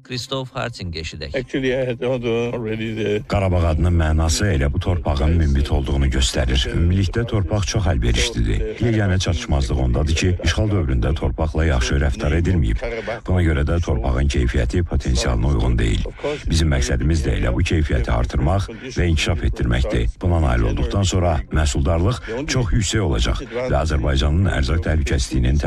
Kristof Hartinq eşidək. Qarabağ adının mənası elə bu torpağın münbit olduğunu göstərir. Ümumilikdə torpaq çox əlverişlidir. Yeganə çatışmazlıq ondadır ki, işğal dövründə torpaqla yaxşı rəftar edilməyib. Buna görə də torpağın keyfiyyəti potensialına uyğun deyil. Bizim məqsədimiz də elə bu keyfiyyəti artırmaq və inkişaf etdirməkdir. Buna nail olduqdan sonra məhsuldarlıq çox yüksək olacaq və Azərbaycanın ərzaq təhlükəsizliyinin